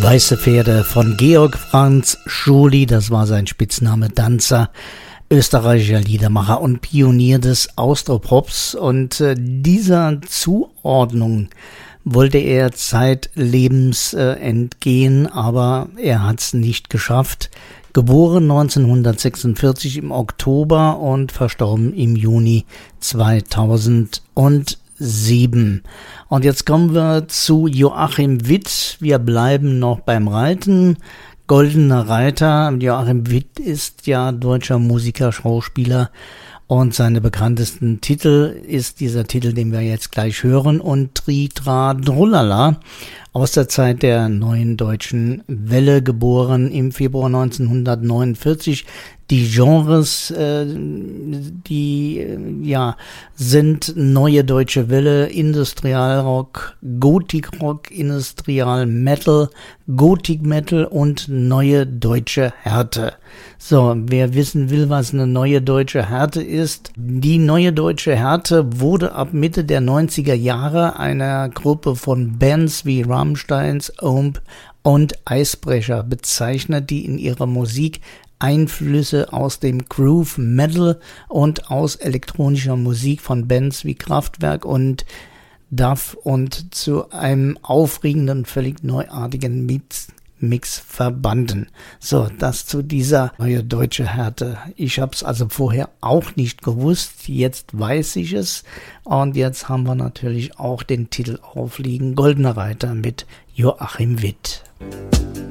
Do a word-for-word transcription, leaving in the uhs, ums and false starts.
Weiße Pferde von Georg Franz Schuli, das war sein Spitzname, Danzer, österreichischer Liedermacher und Pionier des Austropops. Und äh, dieser Zuordnung wollte er zeitlebens äh, entgehen, aber er hat es nicht geschafft. Geboren neunzehnhundertsechsundvierzig im Oktober und verstorben im Juni zweitausendsieben. Und jetzt kommen wir zu Joachim Witt. Wir bleiben noch beim Reiten. Goldener Reiter. Joachim Witt ist ja deutscher Musiker, Schauspieler. Und seine bekanntesten Titel ist dieser Titel, den wir jetzt gleich hören, und Tri, Tra, Drullala, aus der Zeit der Neuen Deutschen Welle, geboren im Februar neunzehnhundertneunundvierzig. Die Genres, äh, die äh, ja sind Neue Deutsche Welle, Industrialrock, Gothic-Rock, Industrial Metal, Gothic Metal und Neue Deutsche Härte. So, wer wissen will, was eine Neue Deutsche Härte ist, die Neue Deutsche Härte wurde ab Mitte der neunziger Jahre einer Gruppe von Bands wie Rammsteins, Omp und Eisbrecher bezeichnet, die in ihrer Musik Einflüsse aus dem Groove Metal und aus elektronischer Musik von Bands wie Kraftwerk und Duff und zu einem aufregenden, völlig neuartigen Mix, Mix verbanden. So, das zu dieser Neue Deutsche Härte. Ich habe es also vorher auch nicht gewusst, jetzt weiß ich es und jetzt haben wir natürlich auch den Titel aufliegen, Goldener Reiter mit Joachim Witt.